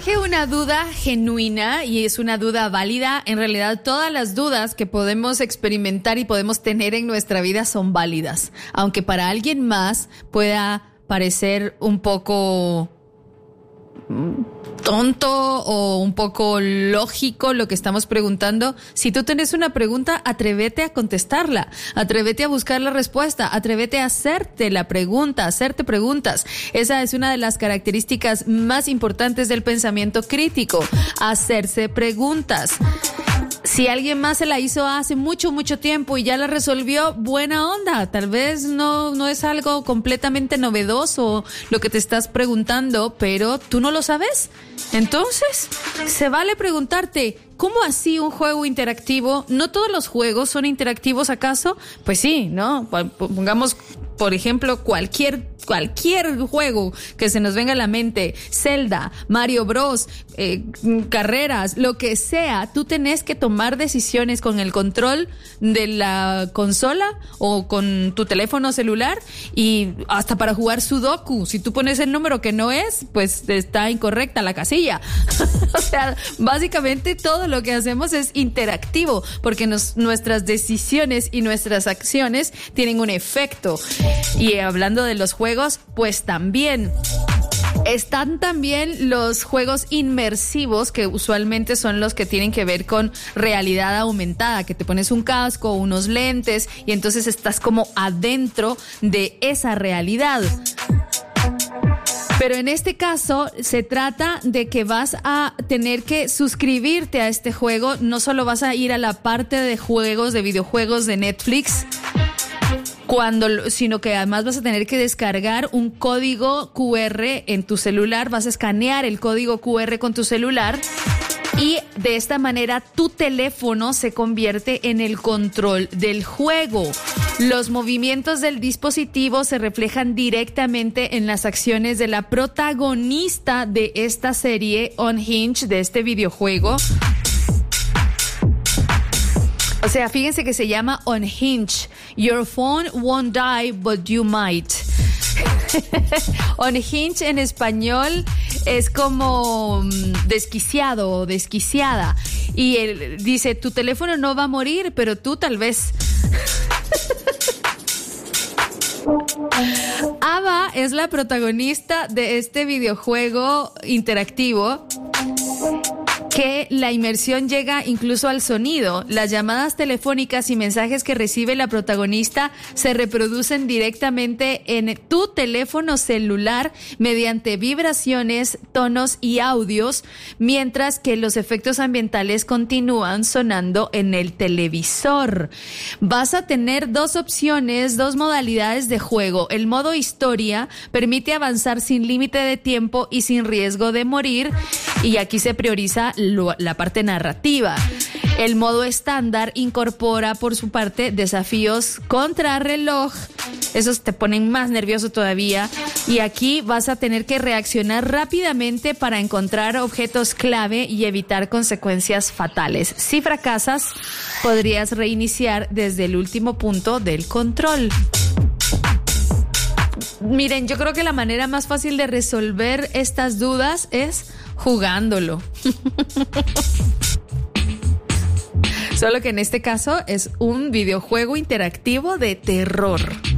surge una duda genuina y es una duda válida. En realidad, todas las dudas que podemos experimentar y podemos tener en nuestra vida son válidas. Aunque para alguien más pueda parecer un poco tonto o un poco lógico lo que estamos preguntando. Si tú tienes una pregunta, atrévete a contestarla, atrévete a buscar la respuesta, atrévete a hacerte la pregunta, hacerte preguntas. Esa es una de las características más importantes del pensamiento crítico, hacerse preguntas. Si alguien más se la hizo hace mucho tiempo y ya la resolvió, buena onda. Tal vez no es algo completamente novedoso lo que te estás preguntando, pero tú no lo sabes. Entonces, se vale preguntarte, ¿cómo así un juego interactivo? ¿No todos los juegos son interactivos acaso? Pues sí, ¿no? Pongamos, por ejemplo, cualquier juego que se nos venga a la mente, Zelda, Mario Bros, carreras, lo que sea, tú tenés que tomar decisiones con el control de la consola o con tu teléfono celular, y hasta para jugar Sudoku, si tú pones el número que no es, pues está incorrecta la casilla. O sea, básicamente todo lo que hacemos es interactivo, porque nuestras decisiones y nuestras acciones tienen un efecto. Y hablando de los juegos, pues también están también los juegos inmersivos, que usualmente son los que tienen que ver con realidad aumentada, que te pones un casco, unos lentes y entonces estás como adentro de esa realidad. Pero en este caso se trata de que vas a tener que suscribirte a este juego. No solo vas a ir a la parte de juegos, de videojuegos de Netflix, sino que además vas a tener que descargar un código QR en tu celular, vas a escanear el código QR con tu celular y de esta manera tu teléfono se convierte en el control del juego. Los movimientos del dispositivo se reflejan directamente en las acciones de la protagonista de esta serie Unhinged, de este videojuego. O sea, fíjense que se llama Unhinged. Your phone won't die, but you might. Unhinged en español es como desquiciado o desquiciada. Y él dice, tu teléfono no va a morir, pero tú tal vez. Ava es la protagonista de este videojuego interactivo, que la inmersión llega incluso al sonido. Las llamadas telefónicas y mensajes que recibe la protagonista se reproducen directamente en tu teléfono celular mediante vibraciones, tonos y audios, mientras que los efectos ambientales continúan sonando en el televisor. Vas a tener dos opciones, dos modalidades de juego. El modo historia permite avanzar sin límite de tiempo y sin riesgo de morir, y aquí se prioriza la parte narrativa. El modo estándar incorpora por su parte desafíos contrarreloj. Esos te ponen más nervioso todavía, y aquí vas a tener que reaccionar rápidamente para encontrar objetos clave y evitar consecuencias fatales. Si fracasas, podrías reiniciar desde el último punto del control. Miren, yo creo que la manera más fácil de resolver estas dudas es jugándolo. Solo que en este caso es un videojuego interactivo de terror.